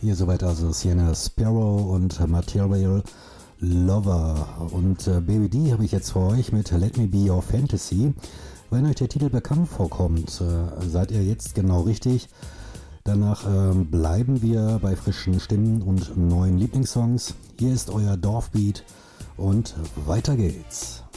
Hier soweit also Sienna Sparrow und Material Lover. Und Baby D habe ich jetzt für euch mit Let Me Be Your Fantasy. Wenn euch der Titel bekannt vorkommt, seid ihr jetzt genau richtig. Danach bleiben wir bei frischen Stimmen und neuen Lieblingssongs. Hier ist euer Dorfbeat und weiter geht's.